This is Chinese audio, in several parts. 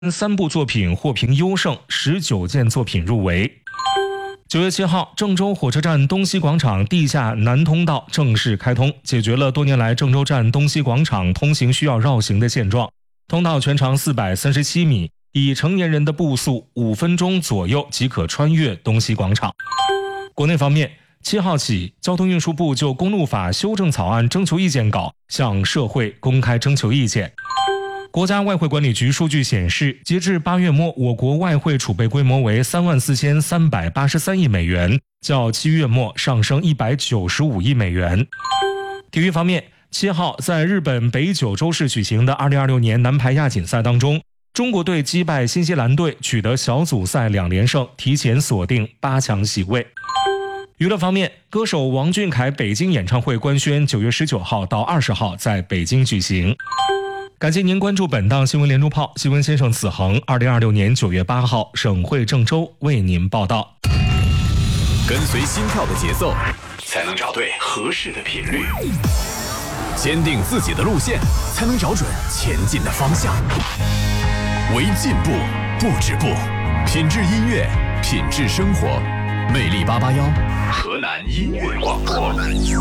3部作品获评优胜，19件作品入围。9月7号，郑州火车站东西广场地下南通道正式开通，解决了多年来郑州站东西广场通行需要绕行的现状。通道全长437米，以成年人的步速5分钟左右即可穿越东西广场。国内方面，7号起，交通运输部就公路法修正草案征求意见稿向社会公开征求意见。国家外汇管理局数据显示，截至8月末，我国外汇储备规模为34383亿美元，较7月末上升195亿美元。体育方面，7号在日本北九州市举行的2026年男排亚锦赛当中，中国队击败新西兰队，取得小组赛2连胜，提前锁定8强席位。娱乐方面，歌手王俊凯北京演唱会官宣9月19号到20号在北京举行。感谢您关注本档新闻连珠炮，新闻先生子恒2026年9月8号省会郑州为您报道。 跟随心跳的节奏，才能找对合适的频率；坚定自己的路线，才能找准前进的方向。为进步不止步，品质音乐，品质生活。魅力881，河南音乐广播。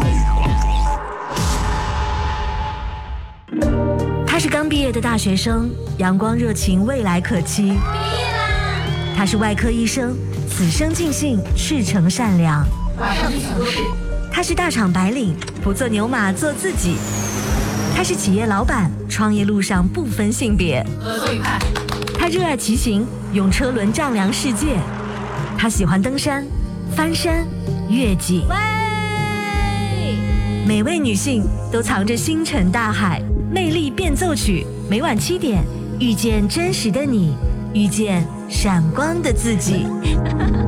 他是刚毕业的大学生，阳光热情，未来可期。毕业啦！他是外科医生，此生尽兴，赤诚善良。马上进行都市。他是大厂白领，不做牛马，做自己。他是企业老板，创业路上不分性别。合作愉快。他热爱骑行，用车轮丈量世界。他喜欢登山、翻山、越岭。每位女性都藏着星辰大海。魅力变奏曲，每晚7点，遇见真实的你，遇见闪光的自己。